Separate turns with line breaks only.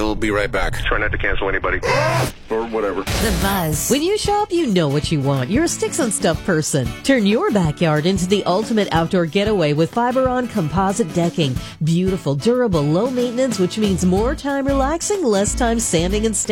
We'll be right back.
Try not to cancel anybody. Or whatever.
The Buzz.
When you shop, you know what you want. You're a Sticks and Stuff person. Turn your backyard into the ultimate outdoor getaway with Fiberon composite decking. Beautiful, durable, low maintenance, which means more time relaxing, less time sanding and